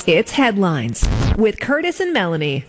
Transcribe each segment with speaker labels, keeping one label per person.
Speaker 1: It's Headlines with Curtis and Melanie.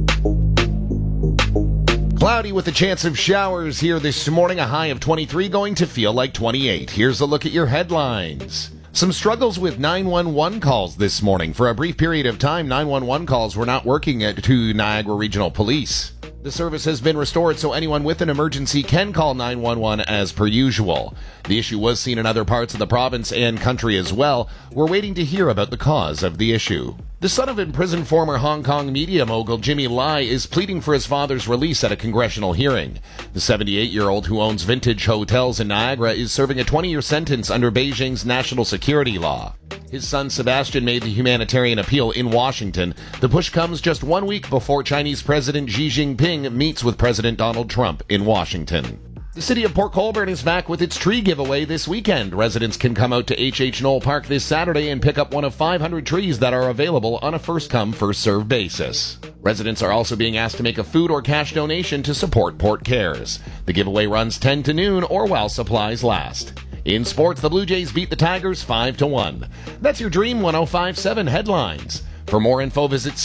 Speaker 2: Cloudy with a chance of showers here this morning, a high of 23, going to feel like 28. Here's a look at your headlines. Some struggles with 911 calls this morning. For a brief period of time, 911 calls were not working to Niagara Regional Police. The service has been restored so anyone with an emergency can call 911 as per usual. The issue was seen in other parts of the province and country as well. We're waiting to hear about the cause of the issue. The son of imprisoned former Hong Kong media mogul Jimmy Lai is pleading for his father's release at a congressional hearing. The 78-year-old who owns Vintage Hotels in Niagara is serving a 20-year sentence under Beijing's national security law. His son Sebastian made the humanitarian appeal in Washington. The push comes just 1 week before Chinese President Xi Jinping meets with President Donald Trump in Washington. The city of Port Colborne is back with its tree giveaway this weekend. Residents can come out to H.H. Knoll Park this Saturday and pick up one of 500 trees that are available on a first-come, first-served basis. Residents are also being asked to make a food or cash donation to support Port Cares. The giveaway runs 10 to noon or while supplies last. In sports, the Blue Jays beat the Tigers 5-1. That's your Dream 105.7 headlines. For more info, visit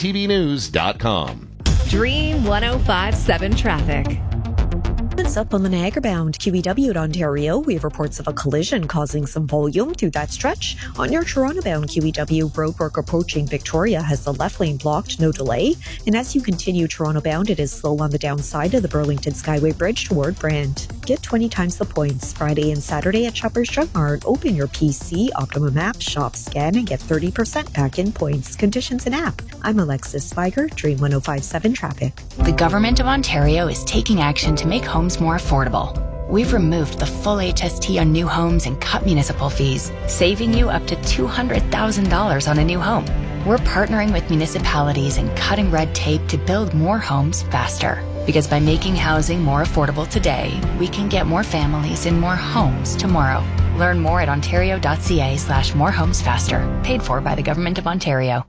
Speaker 2: cktvnews.com.
Speaker 1: Dream 105.7 traffic.
Speaker 3: It's up on the Niagara-bound QEW at Ontario. We have reports of a collision causing some volume through that stretch. On your Toronto-bound QEW, roadwork approaching Victoria has the left lane blocked, no delay. And as you continue Toronto-bound, it is slow on the downside of the Burlington Skyway Bridge toward Brant. Get 20 times the points. Friday and Saturday at Shoppers Drug Mart. Open your PC, Optimum app, shop, scan, and get 30% back in points. Conditions and app. I'm Alexis Spiger, Dream 105.7 Traffic.
Speaker 4: The Government of Ontario is taking action to make homes more affordable. We've removed the full HST on new homes and cut municipal fees, saving you up to $200,000 on a new home. We're partnering with municipalities and cutting red tape to build more homes faster. Because by making housing more affordable today, we can get more families in more homes tomorrow. Learn more at ontario.ca/morehomesfaster. Paid for by the Government of Ontario.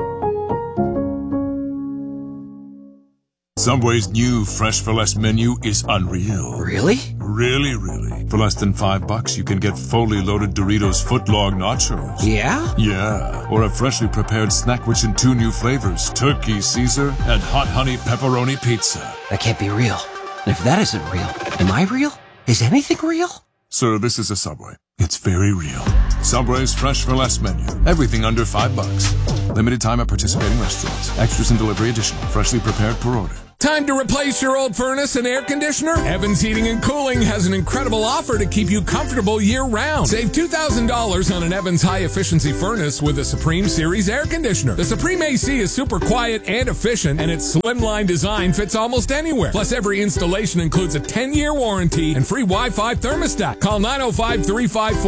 Speaker 5: Subway's new Fresh for Less menu is unreal.
Speaker 6: Really?
Speaker 5: Really, really. For less than $5, you can get fully loaded Doritos footlong nachos.
Speaker 6: Yeah?
Speaker 5: Yeah. Or a freshly prepared snack which in 2 new flavors, Turkey Caesar and Hot Honey Pepperoni Pizza.
Speaker 6: That can't be real. And if that isn't real, am I real? Is anything real?
Speaker 5: Sir, this is a Subway. It's very real. Subway's Fresh for Less menu. Everything under $5. Limited time at participating restaurants. Extras and delivery additional. Freshly prepared per order.
Speaker 7: Time to replace your old furnace and air conditioner? Evans Heating and Cooling has an incredible offer to keep you comfortable year-round. Save $2,000 on an Evans high-efficiency furnace with a Supreme Series air conditioner. The Supreme AC is super quiet and efficient, and its slimline design fits almost anywhere. Plus, every installation includes a 10-year warranty and free Wi-Fi thermostat. Call 905-354